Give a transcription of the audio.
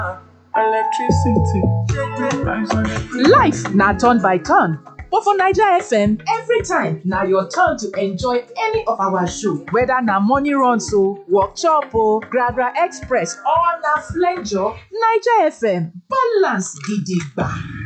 Electricity. Life na turn by turn, but for Naija FM, every time na your turn to enjoy any of our show. Whether na morning runs o, workshop o, Gragra Express or na flenjo, Naija FM balance gidigba.